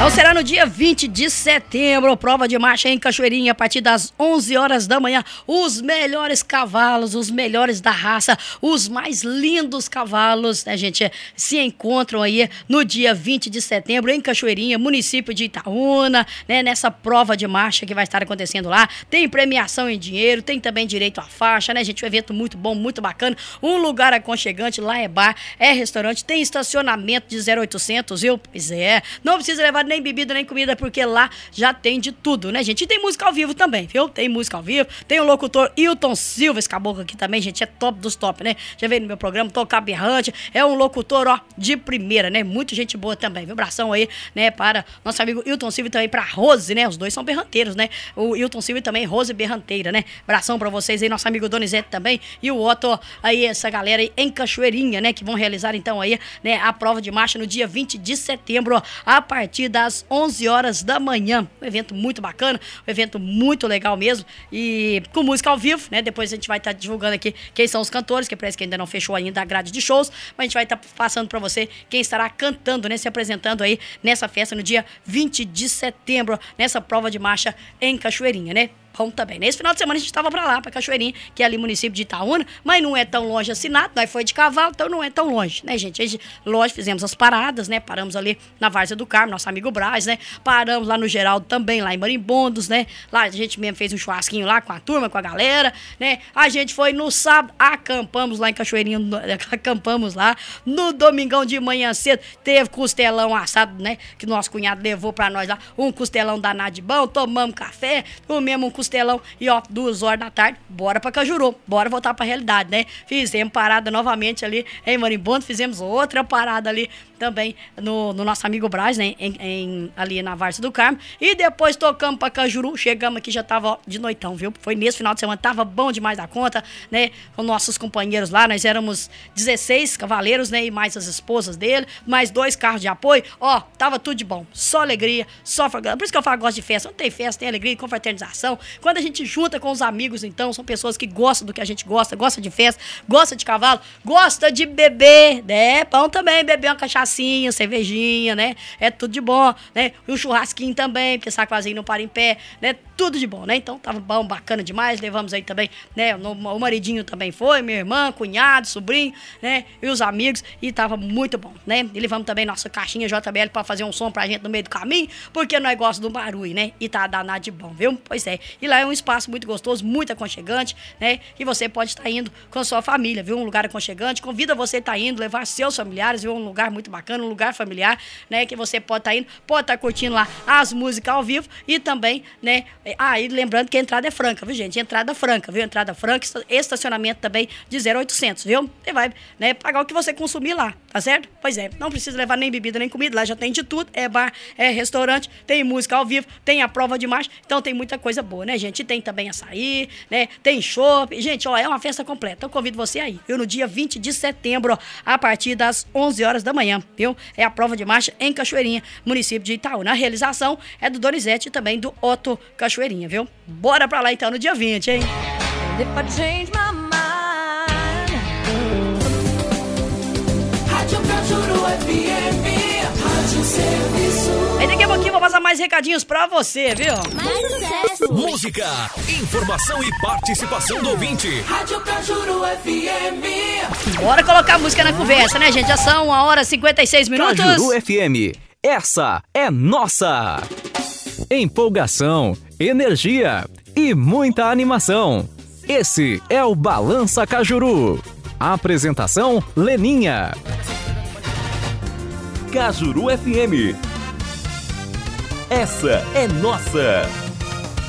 Então será no dia 20 de setembro, prova de marcha em Cachoeirinha, a partir das 11 horas da manhã. Os melhores cavalos, os melhores da raça, os mais lindos cavalos, né, gente, se encontram aí no dia 20 de setembro em Cachoeirinha, município de Itaúna, né, nessa prova de marcha que vai estar acontecendo lá. Tem premiação em dinheiro, tem também direito à faixa, né, gente, um evento muito bom, muito bacana, um lugar aconchegante, lá é bar, é restaurante, tem estacionamento de 0800, viu? Pois é, não precisa levar nem bebida nem comida, porque lá já tem de tudo, né, gente? E tem música ao vivo também, viu? Tem música ao vivo, tem o locutor Hilton Silva, esse caboclo aqui também, gente, é top dos top, né? Já veio no meu programa, tocar berrante, é um locutor, ó, de primeira, né? Muito gente boa também, viu? Abração aí, né, para nosso amigo Hilton Silva e também pra Rose, né? Os dois são berranteiros, né? O Hilton Silva e também Rose berranteira, né? Abração pra vocês aí, nosso amigo Donizete também e o Otto, aí essa galera aí em Cachoeirinha, né? Que vão realizar então aí, né, a prova de marcha no dia 20 de setembro, a partir das 11 horas da manhã. Um evento muito bacana, um evento muito legal mesmo e com música ao vivo, né? Depois a gente vai estar divulgando aqui quem são os cantores, que parece que ainda não fechou ainda a grade de shows, mas a gente vai estar passando pra você quem estará cantando, né? Se apresentando aí nessa festa no dia 20 de setembro, nessa prova de marcha em Cachoeirinha, né? Bom também. Nesse final de semana a gente estava pra lá, pra Cachoeirinha, que é ali município de Itaúna, mas não é tão longe assim nada, nós foi de cavalo, então não é tão longe, né, gente? A gente, lógico, fizemos as paradas, né? Paramos ali na Várzea do Carmo, nosso amigo Braz, né? Paramos lá no Geraldo também, lá em Marimbondos, né? Lá a gente mesmo fez um churrasquinho lá com a turma, com a galera, né? A gente foi no sábado, acampamos lá em Cachoeirinha, acampamos lá. No domingão de manhã cedo, teve costelão assado, né? Que nosso cunhado levou pra nós lá, um costelão danado de bom, tomamos café, comemos um costelão e ó, 2 horas da tarde, bora pra Cajuru, bora voltar pra realidade, né? Fizemos parada novamente ali em Marimbondo, fizemos outra parada ali também no nosso amigo Braz, né? Ali na Várzea do Carmo, e depois tocamos pra Cajuru, chegamos aqui, já tava ó, de noitão, viu? Foi nesse final de semana, tava bom demais da conta, né? Com nossos companheiros lá, nós éramos 16 cavaleiros, né? E mais as esposas dele, mais 2 carros de apoio, ó, tava tudo de bom, só alegria, só por isso que eu falo, gosto de festa, não tem festa, tem alegria, confraternização. Quando a gente junta com os amigos, então, são pessoas que gostam do que a gente gosta, gosta de festa, gosta de cavalo, gosta de beber, né? Bom também beber uma cachaçinha, cervejinha, né? É tudo de bom, né? E um churrasquinho também, porque sacozinho não para em pé, né? Tudo de bom, né? Então, tava bom, bacana demais, levamos aí também, né? O maridinho também foi, minha irmã, cunhado, sobrinho, né? E os amigos, e tava muito bom, né? E levamos também nossa caixinha JBL pra fazer um som pra gente no meio do caminho, porque nós gostamos do barulho, né? E tá danado de bom, viu? Pois é. E lá é um espaço muito gostoso, muito aconchegante, né? E você pode estar indo com a sua família, viu? Um lugar aconchegante. Convida você a estar indo, levar seus familiares, viu? Um lugar muito bacana, um lugar familiar, né? Que você pode estar indo, pode estar curtindo lá as músicas ao vivo e também, né? E lembrando que a entrada é franca, viu, gente? Entrada franca, viu? Entrada franca, estacionamento também de 0800, viu? Você vai, né, pagar o que você consumir lá, tá certo? Pois é, não precisa levar nem bebida nem comida, lá já tem de tudo, é bar, é restaurante, tem música ao vivo, tem a prova de marcha, então tem muita coisa boa, né, gente? Tem também açaí, né? Tem chopp, gente, ó, é uma festa completa, então convido você aí, viu? No dia 20 de setembro, a partir das 11 horas da manhã, viu? É a prova de marcha em Cachoeirinha, município de Itaúna. A realização é do Donizete e também do Otto Cachoeirinha, viu? Bora pra lá então no dia 20, hein? Rádio Cajuru FM, Rádio Serviço. Aí daqui a pouquinho eu vou passar mais recadinhos pra você, viu? Mais sucesso! Música, informação e participação do ouvinte. Rádio Cajuru FM. Bora colocar música na conversa, né, gente? Já são 1h56. Cajuru FM, essa é nossa! Empolgação, energia e muita animação. Esse é o Balança Cajuru. Apresentação, Leninha. Cajuru FM. Essa é nossa.